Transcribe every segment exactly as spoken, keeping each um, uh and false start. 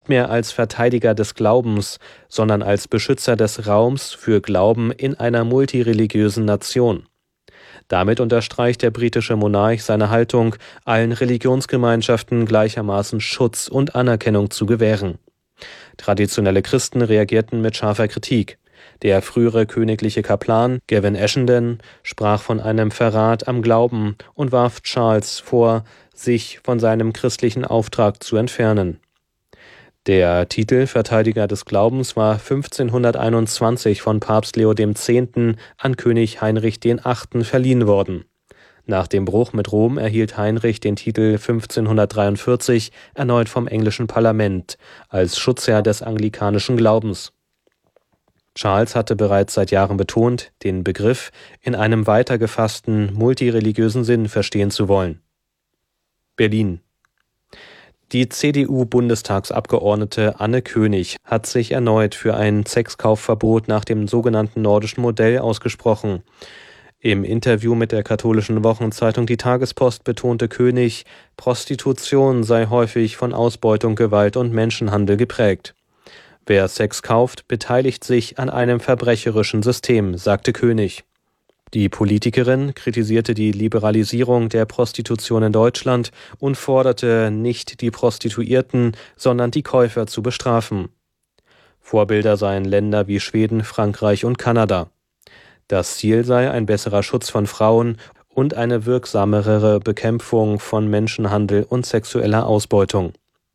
mehr als Verteidiger des Glaubens, sondern als Beschützer des Raums für Glauben in einer multireligiösen Nation. Damit unterstreicht der britische Monarch seine Haltung, allen Religionsgemeinschaften gleichermaßen Schutz und Anerkennung zu gewähren. Traditionelle Christen reagierten mit scharfer Kritik. Der frühere königliche Kaplan Gavin Ashenden sprach von einem Verrat am Glauben und warf Charles vor, sich von seinem christlichen Auftrag zu entfernen. Der Titel Verteidiger des Glaubens war fünfzehnhunderteinundzwanzig von Papst Leo der Zehnte an König Heinrich der Achte verliehen worden. Nach dem Bruch mit Rom erhielt Heinrich den Titel fünfzehnhundertdreiundvierzig erneut vom englischen Parlament als Schutzherr des anglikanischen Glaubens. Charles hatte bereits seit Jahren betont, den Begriff in einem weiter gefassten, multireligiösen Sinn verstehen zu wollen. Berlin. Die C D U-Bundestagsabgeordnete Anne König hat sich erneut für ein Sexkaufverbot nach dem sogenannten nordischen Modell ausgesprochen. Im Interview mit der katholischen Wochenzeitung Die Tagespost betonte König, Prostitution sei häufig von Ausbeutung, Gewalt und Menschenhandel geprägt. Wer Sex kauft, beteiligt sich an einem verbrecherischen System, sagte König. Die Politikerin kritisierte die Liberalisierung der Prostitution in Deutschland und forderte, nicht die Prostituierten, sondern die Käufer zu bestrafen. Vorbilder seien Länder wie Schweden, Frankreich und Kanada. Das Ziel sei ein besserer Schutz von Frauen und eine wirksamere Bekämpfung von Menschenhandel und sexueller Ausbeutung.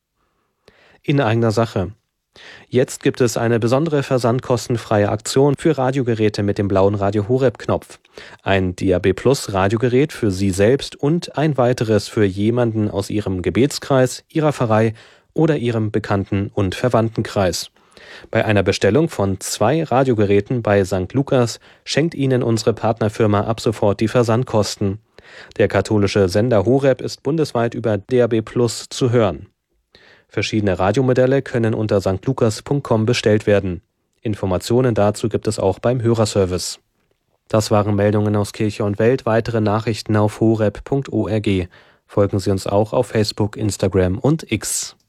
In eigener Sache. Jetzt gibt es eine besondere versandkostenfreie Aktion für Radiogeräte mit dem blauen Radio Horeb-Knopf. Ein D A B Plus Radiogerät für Sie selbst und ein weiteres für jemanden aus Ihrem Gebetskreis, Ihrer Pfarrei oder Ihrem Bekannten- und Verwandtenkreis. Bei einer Bestellung von zwei Radiogeräten bei Sankt Lukas schenkt Ihnen unsere Partnerfirma ab sofort die Versandkosten. Der katholische Sender Horeb ist bundesweit über D A B Plus zu hören. Verschiedene Radiomodelle können unter sanktlukas punkt com bestellt werden. Informationen dazu gibt es auch beim Hörerservice. Das waren Meldungen aus Kirche und Welt. Weitere Nachrichten auf horeb punkt org. Folgen Sie uns auch auf Facebook, Instagram und X.